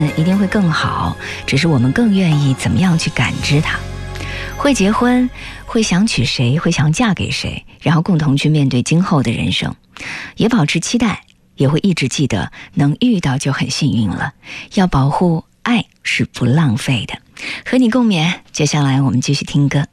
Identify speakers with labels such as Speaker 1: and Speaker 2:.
Speaker 1: 一定会更好，只是我们更愿意怎么样去感知它。会结婚，会想娶谁，会想嫁给谁，然后共同去面对今后的人生，也保持期待，也会一直记得能遇到就很幸运了。要保护爱是不浪费的。和你共勉，接下来我们继续听歌。